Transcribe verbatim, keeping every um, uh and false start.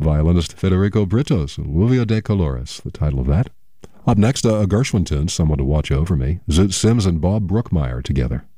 Violinist Federico Britos, Lluvia de Colores, the title of that. Up next, uh, a Gershwin tune, Someone to Watch Over Me. Zoot Sims and Bob Brookmeyer together.